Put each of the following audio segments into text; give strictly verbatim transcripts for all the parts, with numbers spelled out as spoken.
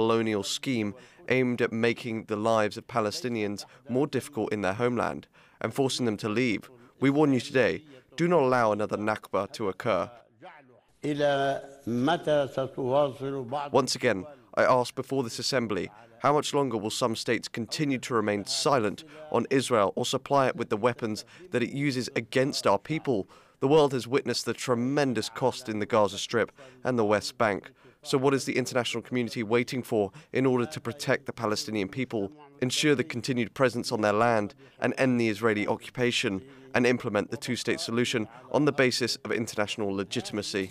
colonial scheme aimed at making the lives of Palestinians more difficult in their homeland and forcing them to leave. We warn you today, do not allow another Nakba to occur. Once again, I ask before this assembly, how much longer will some states continue to remain silent on Israel or supply it with the weapons that it uses against our people? The world has witnessed the tremendous cost in the Gaza Strip and the West Bank. So what is the international community waiting for in order to protect the Palestinian people, ensure the continued presence on their land, and end the Israeli occupation, and implement the two-state solution on the basis of international legitimacy?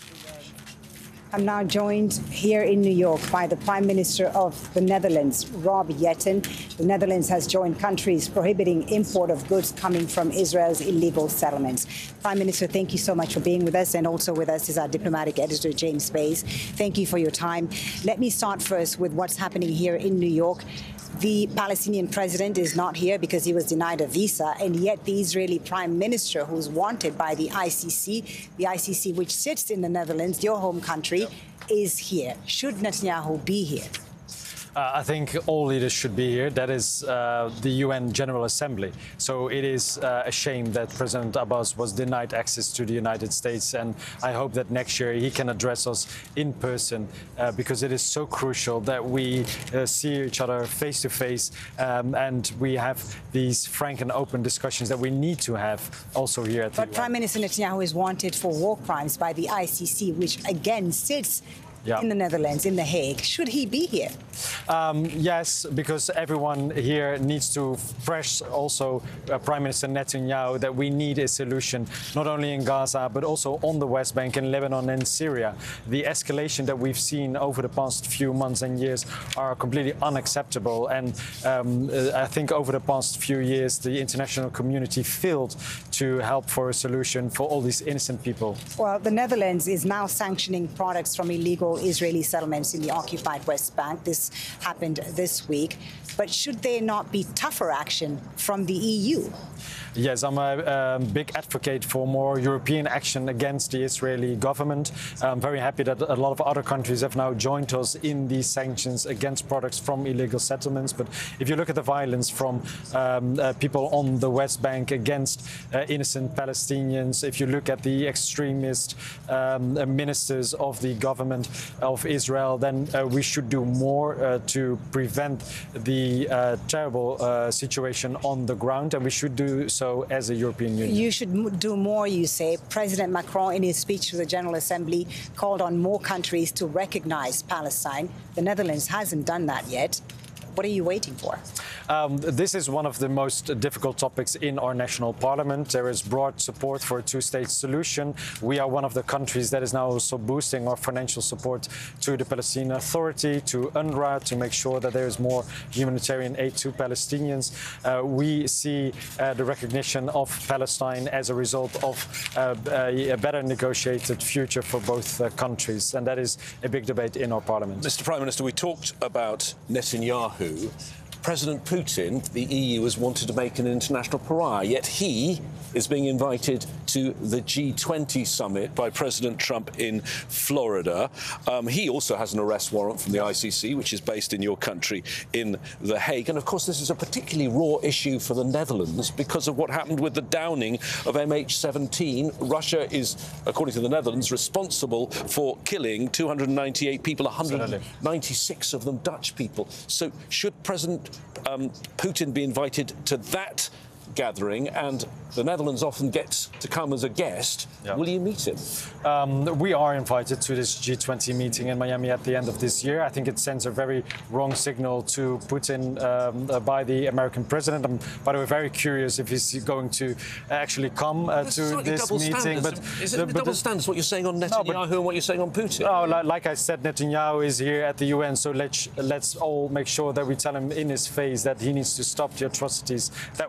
I'm now joined here in New York by the Prime Minister of the Netherlands, Rob Jetten. The Netherlands has joined countries prohibiting import of goods coming from Israel's illegal settlements. Prime Minister, thank you so much for being with us, and also with us is our diplomatic editor, James Bays. Thank you for your time. Let me start first with what's happening here in New York. The Palestinian president is not here because he was denied a visa, and yet the Israeli prime minister, who's wanted by the I C C, the I C C which sits in the Netherlands, your home country, is here. Should Netanyahu be here? Uh, I think all leaders should be here. That is uh, the U N General Assembly. So it is uh, a shame that President Abbas was denied access to the United States. And I hope that next year he can address us in person, uh, because it is so crucial that we uh, see each other face to face, um, and we have these frank and open discussions that we need to have also here at the But Prime Minister Netanyahu is wanted for war crimes by the I C C, which again sits Yeah. in the Netherlands, in The Hague. Should he be here? Um, yes, because everyone here needs to press also uh, Prime Minister Netanyahu that we need a solution, not only in Gaza, but also on the West Bank, in Lebanon and Syria. The escalation that we've seen over the past few months and years are completely unacceptable. And um, I think over the past few years, the international community failed to help for a solution for all these innocent people. Well, the Netherlands is now sanctioning products from illegal Israeli settlements in the occupied West Bank. This happened this week. But should there not be tougher action from the E U? Yes, I'm a um, big advocate for more European action against the Israeli government. I'm very happy that a lot of other countries have now joined us in these sanctions against products from illegal settlements. But if you look at the violence from um, uh, people on the West Bank against uh, innocent Palestinians, if you look at the extremist um, ministers of the government of Israel, then uh, we should do more uh, to prevent the uh, terrible uh, situation on the ground, and we should do so as a European Union. You should do more, you say. President Macron, in his speech to the General Assembly, called on more countries to recognize Palestine. The Netherlands hasn't done that yet. What are you waiting for? Um, this is one of the most difficult topics in our national parliament. There is broad support for a two-state solution. We are one of the countries that is now also boosting our financial support to the Palestinian Authority, to UNRWA, to make sure that there is more humanitarian aid to Palestinians. Uh, we see uh, the recognition of Palestine as a result of uh, a, a better negotiated future for both uh, countries, and that is a big debate in our parliament. Mister Prime Minister, we talked about Netanyahu. President Putin, the E U has wanted to make an international pariah, yet he is being invited to the G twenty summit by President Trump in Florida. Um, he also has an arrest warrant from the I C C, which is based in your country in The Hague. And of course, this is a particularly raw issue for the Netherlands because of what happened with the downing of M H seventeen. Russia is, according to the Netherlands, responsible for killing two hundred ninety-eight people, one hundred ninety-six of them Dutch people. So should President um, Putin be invited to that gathering, and the Netherlands often gets to come as a guest, yeah. Will you meet him? Um, we are invited to this G twenty meeting in Miami at the end of this year. I think it sends a very wrong signal to Putin um, uh, by the American president. I'm, by the way, very curious if he's going to actually come uh, to this meeting. But is it the, double standards, what you're saying on Netanyahu no, but, and what you're saying on Putin? No, like, like I said, Netanyahu is here at the U N, so let's, let's all make sure that we tell him in his face that he needs to stop the atrocities that we see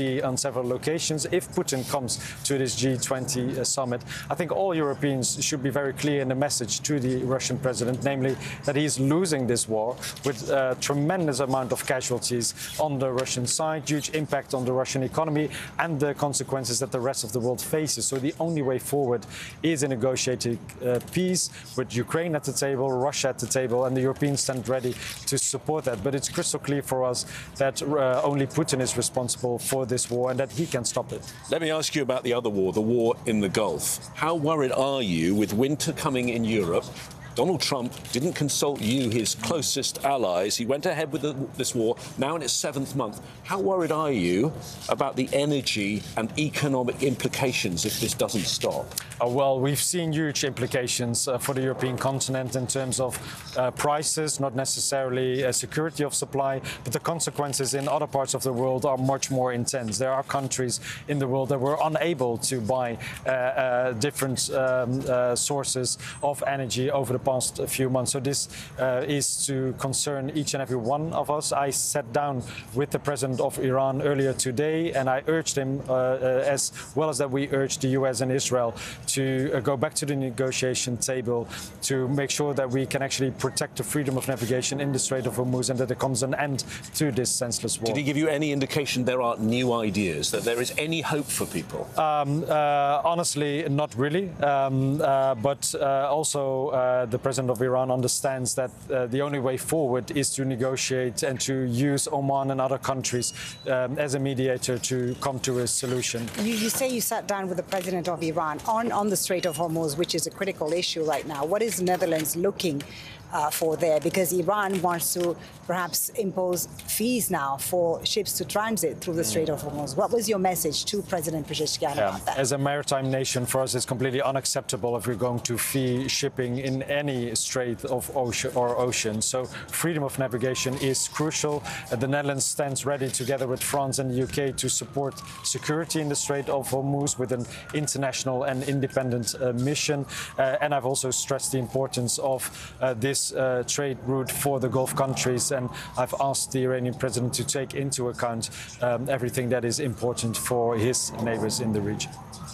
already on several locations. If Putin comes to this G twenty summit, I think all Europeans should be very clear in the message to the Russian president, namely that he is losing this war with a tremendous amount of casualties on the Russian side, huge impact on the Russian economy and the consequences that the rest of the world faces. So the only way forward is a negotiated uh, peace with Ukraine at the table, Russia at the table, and the Europeans stand ready to support that. But it's crystal clear for us that uh, only Putin is responsible for this war and that he can stop it. Let me ask you about the other war, the war in the Gulf. How worried are you with winter coming in Europe? Donald Trump didn't consult you, his closest allies. He went ahead with the, this war, now in its seventh month. How worried are you about the energy and economic implications if this doesn't stop? Uh, well, we've seen huge implications uh, for the European continent in terms of uh, prices, not necessarily uh, security of supply, but the consequences in other parts of the world are much more intense. There are countries in the world that were unable to buy uh, uh, different um, uh, sources of energy over the past few months. So this uh, is to concern each and every one of us. I sat down with the president of Iran earlier today, and I urged him, uh, uh, as well as that we urged the U S and Israel, to uh, go back to the negotiation table to make sure that we can actually protect the freedom of navigation in the Strait of Hormuz and that there comes an end to this senseless war. Did he give you any indication there are new ideas, that there is any hope for people? Um, uh, honestly, not really. Um, uh, but uh, also uh, the president of Iran understands that uh, the only way forward is to negotiate and to use Oman and other countries um, as a mediator to come to a solution. You, you say you sat down with the president of Iran on, on the Strait of Hormuz, which is a critical issue right now. What is the Netherlands looking Uh, for there, because Iran wants to perhaps impose fees now for ships to transit through the Strait of Hormuz. What was your message to President Pezeshkian Yeah. about that? As a maritime nation, for us, it's completely unacceptable if we're going to fee shipping in any strait of ocean or ocean. So freedom of navigation is crucial. Uh, the Netherlands stands ready, together with France and the U K, to support security in the Strait of Hormuz with an international and independent uh, mission. Uh, and I've also stressed the importance of uh, this Uh, trade route for the Gulf countries, and I've asked the Iranian president to take into account um, everything that is important for his neighbors in the region.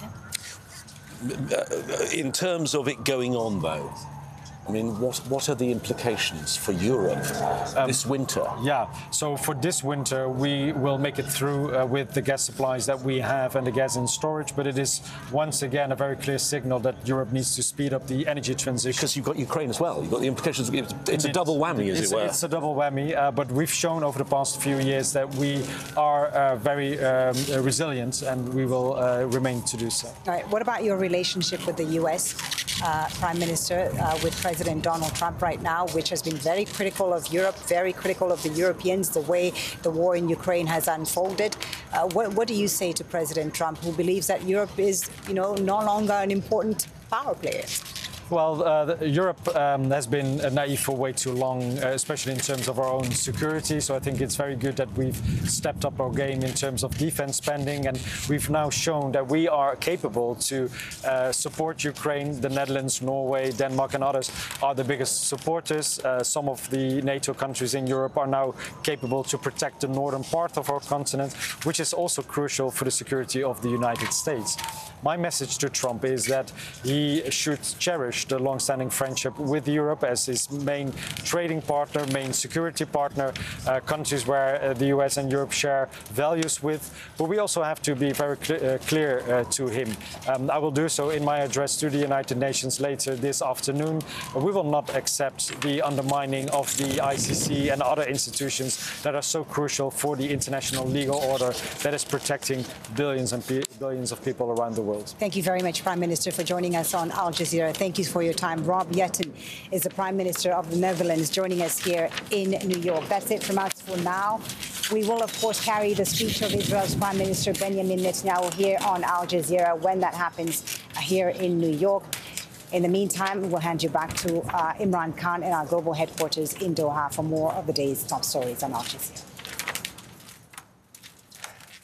In terms of it going on, though, I mean, what, what are the implications for Europe um, this winter? Yeah, so for this winter, we will make it through uh, with the gas supplies that we have and the gas in storage, but it is once again a very clear signal that Europe needs to speed up the energy transition. Because you've got Ukraine as well. You've got the implications. It's a double whammy, as it's, it were. It's a double whammy, uh, but we've shown over the past few years that we are uh, very um, resilient, and we will uh, remain to do so. All right. What about your relationship with the U S uh, Prime Minister, uh, with President Donald Trump right now, which has been very critical of Europe, very critical of the Europeans, the way the war in Ukraine has unfolded? Uh, what, what do you say to President Trump, who believes that Europe is, you know, no longer an important power player? Well, uh, the, Europe um, has been naive for way too long, uh, especially in terms of our own security. So I think it's very good that we've stepped up our game in terms of defense spending, and we've now shown that we are capable to uh, support Ukraine. The Netherlands, Norway, Denmark, and others are the biggest supporters. Uh, some of the NATO countries in Europe are now capable to protect the northern part of our continent, which is also crucial for the security of the United States. My message to Trump is that he should cherish the long-standing friendship with Europe as his main trading partner, main security partner, uh, countries where uh, the U S and Europe share values with. But we also have to be very cl uh, clear uh, to him. Um, I will do so in my address to the United Nations later this afternoon. We will not accept the undermining of the I C C and other institutions that are so crucial for the international legal order that is protecting billions and billions of people around the world. Thank you very much, Prime Minister, for joining us on Al Jazeera. Thank you for your time. Rob Jetten is the Prime Minister of the Netherlands, joining us here in New York. That's it from us for now. We will, of course, carry the speech of Israel's Prime Minister Benjamin Netanyahu here on Al Jazeera when that happens here in New York. In the meantime, we'll hand you back to uh, Imran Khan in our global headquarters in Doha for more of the day's top stories on Al Jazeera.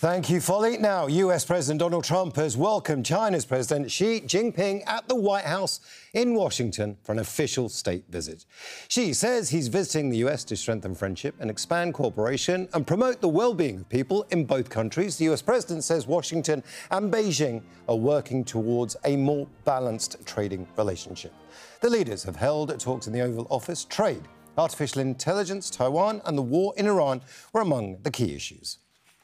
Thank you, Folly. Now, U S President Donald Trump has welcomed China's President Xi Jinping at the White House in Washington for an official state visit. Xi says he's visiting the U S to strengthen friendship and expand cooperation and promote the well-being of people in both countries. The U S President says Washington and Beijing are working towards a more balanced trading relationship. The leaders have held talks in the Oval Office. Trade, artificial intelligence, Taiwan and the war in Iran were among the key issues.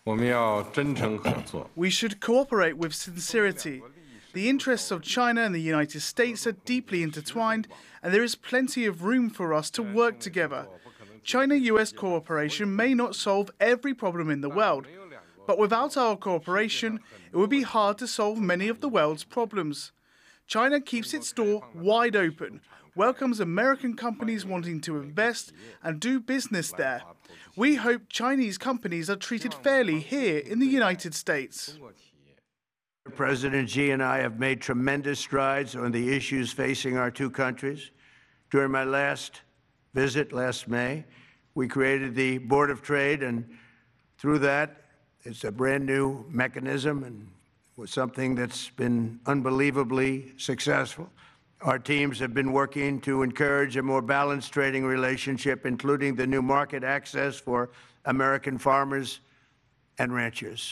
We should cooperate with sincerity. The interests of China and the United States are deeply intertwined, and there is plenty of room for us to work together. China-U S cooperation may not solve every problem in the world, but without our cooperation, it would be hard to solve many of the world's problems. China keeps its door wide open, welcomes American companies wanting to invest and do business there. We hope Chinese companies are treated fairly here in the United States. President Xi and I have made tremendous strides on the issues facing our two countries. During my last visit last May, we created the Board of Trade, and through that, it's a brand new mechanism and was something that's been unbelievably successful. Our teams have been working to encourage a more balanced trading relationship, including the new market access for American farmers and ranchers.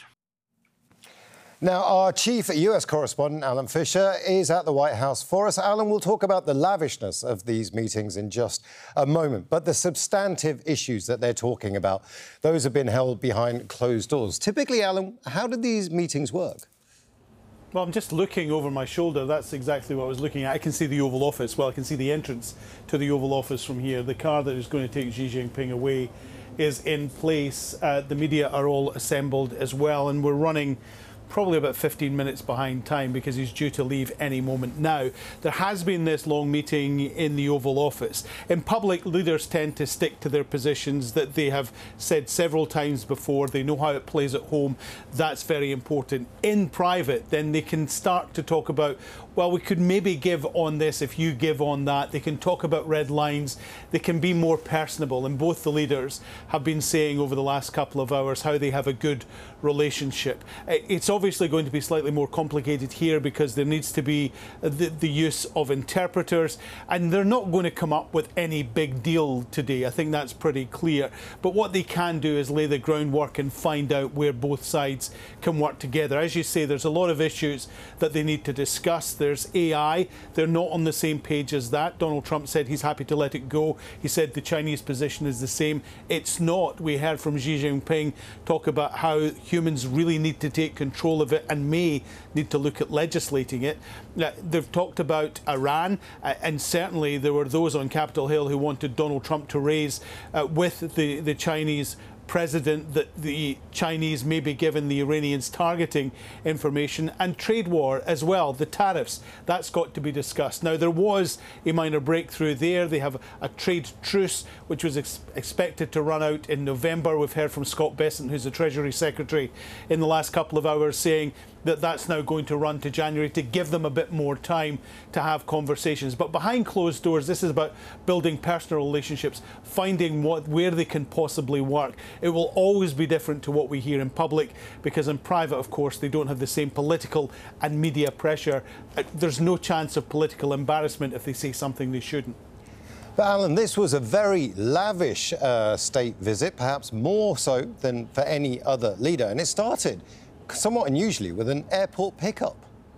Now, our chief U S correspondent, Alan Fisher, is at the White House for us. Alan, we'll talk about the lavishness of these meetings in just a moment, but the substantive issues that they're talking about, those have been held behind closed doors. Typically, Alan, how do these meetings work? Well, I'm just looking over my shoulder. That's exactly what I was looking at. I can see the Oval Office. Well, I can see the entrance to the Oval Office from here. The car that is going to take Xi Jinping away is in place. Uh, the media are all assembled as well, and we're running probably about fifteen minutes behind time because he's due to leave any moment now. There has been this long meeting in the Oval Office. In public, leaders tend to stick to their positions that they have said several times before. They know how it plays at home. That's very important. In private, then they can start to talk about, well, we could maybe give on this if you give on that. They can talk about red lines. They can be more personable. And both the leaders have been saying over the last couple of hours how they have a good relationship. It's obviously going to be slightly more complicated here because there needs to be the, the use of interpreters, and they're not going to come up with any big deal today. I think that's pretty clear. But what they can do is lay the groundwork and find out where both sides can work together. As you say, there's a lot of issues that they need to discuss. There's A I. They're not on the same page as that. Donald Trump said he's happy to let it go. He said the Chinese position is the same. It's not. We heard from Xi Jinping talk about how humans really need to take control of it and may need to look at legislating it. Uh, they've talked about Iran, uh, and certainly there were those on Capitol Hill who wanted Donald Trump to raise uh, with the, the Chinese president that the Chinese may be given the Iranians targeting information, and trade war as well, the tariffs. That's got to be discussed. Now, there was a minor breakthrough there. They have a trade truce which was ex expected to run out in November. We've heard from Scott Bessent, who's the Treasury Secretary, in the last couple of hours saying that that's now going to run to January to give them a bit more time to have conversations. But behind closed doors, this is about building personal relationships, finding what where they can possibly work. It will always be different to what we hear in public, because in private, of course, they don't have the same political and media pressure. There's no chance of political embarrassment if they say something they shouldn't. But Alan, this was a very lavish uh, state visit, perhaps more so than for any other leader, and it started somewhat unusually with an airport pickup.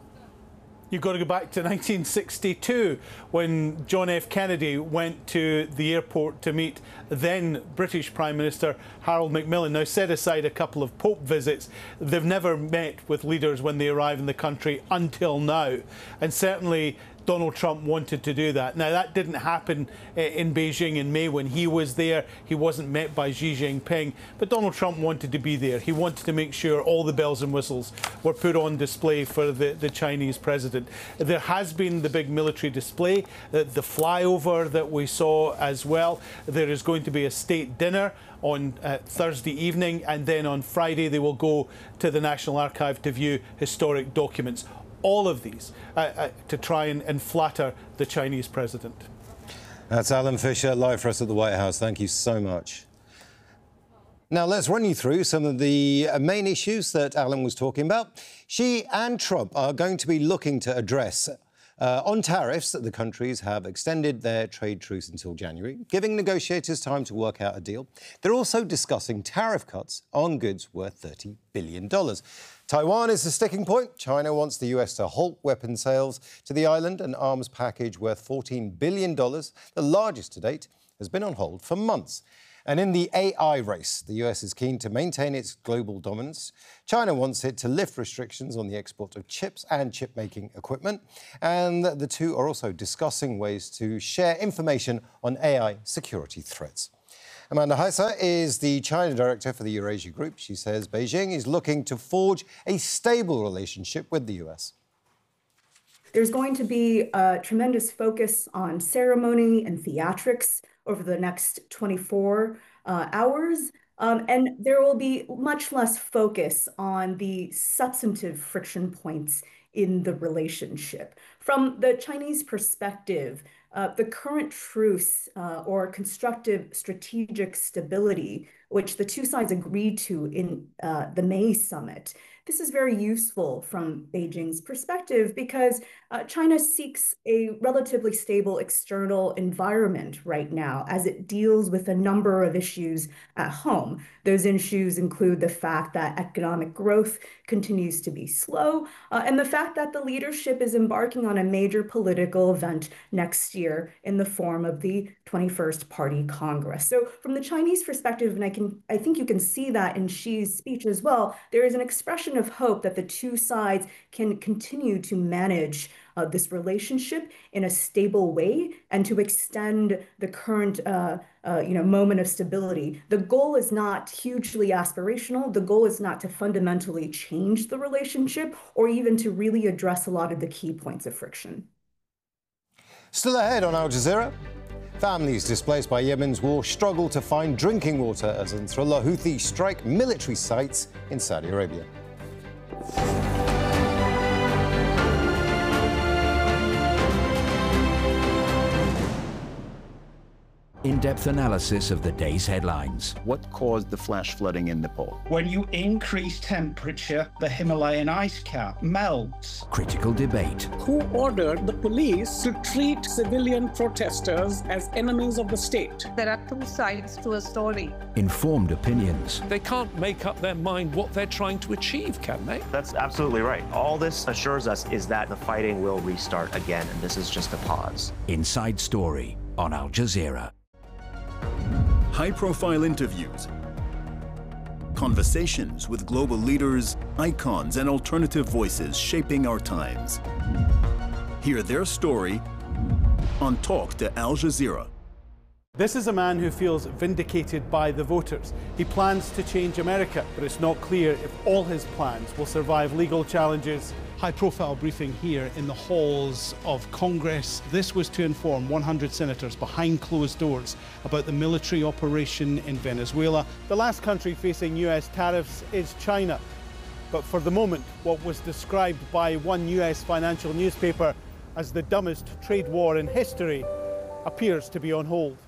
You've got to go back to nineteen sixty-two when John F. Kennedy went to the airport to meet then British Prime Minister Harold Macmillan. Now, set aside a couple of Pope visits, they've never met with leaders when they arrive in the country until now. And certainly Donald Trump wanted to do that. Now, that didn't happen in Beijing in May when he was there. He wasn't met by Xi Jinping, but Donald Trump wanted to be there. He wanted to make sure all the bells and whistles were put on display for the, the Chinese president. There has been the big military display, the, the flyover that we saw as well. There is going to be a state dinner on uh, Thursday evening, and then on Friday they will go to the National Archive to view historic documents. All of these uh, uh, to try and, and flatter the Chinese president. That's Alan Fisher, live for us at the White House. Thank you so much. Now, let's run you through some of the main issues that Alan was talking about. Xi and Trump are going to be looking to address uh, on tariffs that the countries have extended their trade truce until January, giving negotiators time to work out a deal. They're also discussing tariff cuts on goods worth thirty billion dollars. Taiwan is the sticking point. China wants the U S to halt weapon sales to the island. An arms package worth fourteen billion dollars, the largest to date, has been on hold for months. And in the A I race, the U S is keen to maintain its global dominance. China wants it to lift restrictions on the export of chips and chip-making equipment. And the two are also discussing ways to share information on A I security threats. Amanda Heiser is the China director for the Eurasia Group. She says Beijing is looking to forge a stable relationship with the U S. There's going to be a tremendous focus on ceremony and theatrics over the next twenty-four uh, hours. Um, and there will be much less focus on the substantive friction points in the relationship. From the Chinese perspective, uh, the current truce uh, or constructive strategic stability, which the two sides agreed to in uh, the May summit, this is very useful from Beijing's perspective because uh, China seeks a relatively stable external environment right now as it deals with a number of issues at home. Those issues include the fact that economic growth continues to be slow uh, and the fact that the leadership is embarking on a major political event next year in the form of the twenty-first Party Congress. So from the Chinese perspective, and I can I think you can see that in Xi's speech as well, there is an expression of hope that the two sides can continue to manage uh, this relationship in a stable way and to extend the current uh, uh, you know, moment of stability. The goal is not hugely aspirational. The goal is not to fundamentally change the relationship or even to really address a lot of the key points of friction. Still ahead on Al Jazeera. Families displaced by Yemen's war struggle to find drinking water as Ansarullah Houthi strike military sites in Saudi Arabia. In-depth analysis of the day's headlines. What caused the flash flooding in Nepal? When you increase temperature, the Himalayan ice cap melts. Critical debate. Who ordered the police to treat civilian protesters as enemies of the state? There are two sides to a story. Informed opinions. They can't make up their mind what they're trying to achieve, can they? That's absolutely right. All this assures us is that the fighting will restart again, and this is just a pause. Inside Story on Al Jazeera. High-profile interviews, conversations with global leaders, icons, and alternative voices shaping our times. Hear their story on Talk to Al Jazeera. This is a man who feels vindicated by the voters. He plans to change America, but it's not clear if all his plans will survive legal challenges. High-profile briefing here in the halls of Congress. This was to inform one hundred senators behind closed doors about the military operation in Venezuela. The last country facing U S tariffs is China. But for the moment, what was described by one U S financial newspaper as the dumbest trade war in history appears to be on hold.